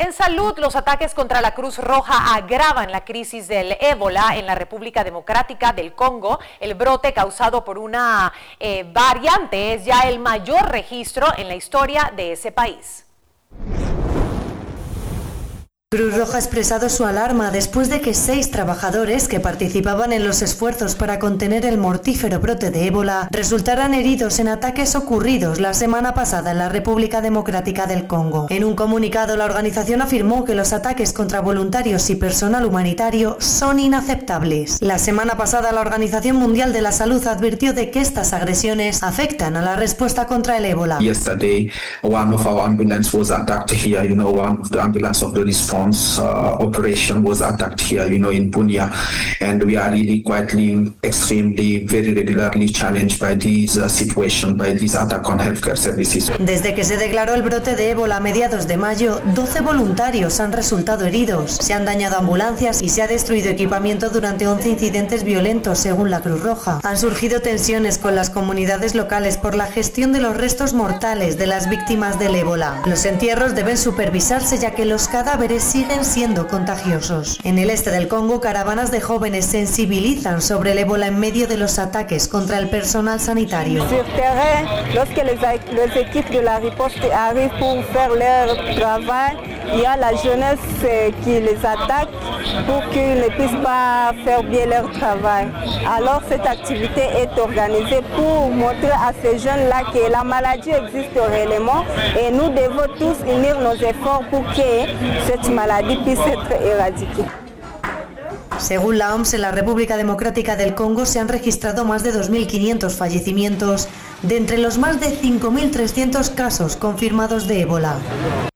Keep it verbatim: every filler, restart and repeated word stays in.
En salud, los ataques contra la Cruz Roja agravan la crisis del ébola en la República Democrática del Congo. El brote causado por una eh, variante es ya el mayor registro en la historia de ese país. Cruz Roja ha expresado su alarma después de que seis trabajadores que participaban en los esfuerzos para contener el mortífero brote de ébola resultaran heridos en ataques ocurridos la semana pasada en la República Democrática del Congo. En un comunicado, la organización afirmó que los ataques contra voluntarios y personal humanitario son inaceptables. La semana pasada, la Organización Mundial de la Salud advirtió de que estas agresiones afectan a la respuesta contra el ébola. Yesterday, one of our ambulance was attacked here. You know, one of the ambulance of the response Uh, operation was attacked here, you know, in Bunia, and we are really quietly, extremely, very regularly challenged by this uh, situation, by this attack on healthcare services. Desde que se declaró el brote de ébola a mediados de mayo, doce voluntarios han resultado heridos, se han dañado ambulancias y se ha destruido equipamiento durante once incidentes violentos, según la Cruz Roja. Han surgido tensiones con las comunidades locales por la gestión de los restos mortales de las víctimas del ébola. Los entierros deben supervisarse, ya que los cadáveres siguen siendo contagiosos. En el este del Congo, caravanas de jóvenes sensibilizan sobre el ébola en medio de los ataques contra el personal sanitario. Sur terrain, lorsque les, les équipes de la riposte arrivent pour faire leur travail, il y a la jeunesse qui les attaque pour qu'ils ne puissent pas faire bien leur travail. Alors cette activité est organisée pour montrer à ces jeunes-là que la maladie existe réellement et nous devons tous unir nos efforts pour que cette maladie puisse être éradiquée. Según la O M S, en la República Democrática del Congo se han registrado más de dos mil quinientos fallecimientos de entre los más de cinco mil trescientos casos confirmados de ébola.